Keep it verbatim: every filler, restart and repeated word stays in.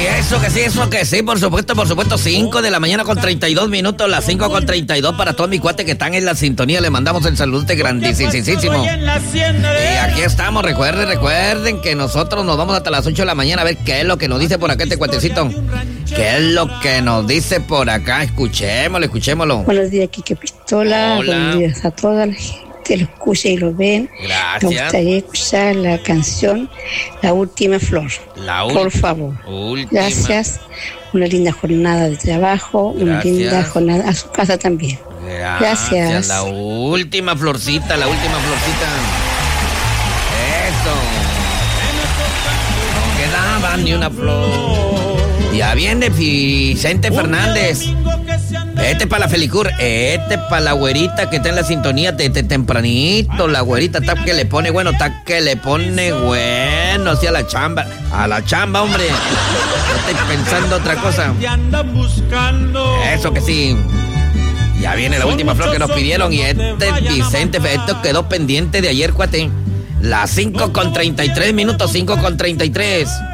eso que sí, eso que sí, por supuesto, por supuesto, cinco de la mañana con treinta y dos minutos, las cinco con treinta y dos para todos mis cuates que están en la sintonía, le mandamos el saludo grandísimo. Y aquí estamos, recuerden, recuerden que nosotros nos vamos hasta las ocho de la mañana a ver qué es lo que nos dice por acá este cuatecito. ¿Qué es lo que nos dice por acá? Escuchémoslo, escuchémoslo. Buenos días, Quique Pistola. Hola. Buenos días a toda la gente. Lo escucha y lo ven. Gracias. Me gustaría escuchar la canción La Última Flor. La ul- Por favor. Última. Gracias. Una linda jornada de trabajo. Gracias. Una linda jornada a su casa también. Gracias. Gracias. La última florcita, la última florcita. Eso. No quedaba ni una flor. Ya viene Vicente Fernández. Este es para la Felicur, este es para la güerita que está en la sintonía desde tempranito. La güerita está que le pone, bueno, está que le pone bueno, así a la chamba. A la chamba, hombre. No estoy pensando otra cosa. Eso que sí. Ya viene la última flor que nos pidieron y este Vicente, esto quedó pendiente de ayer, cuate. Las cinco con treinta y tres minutos, cinco con treinta y tres.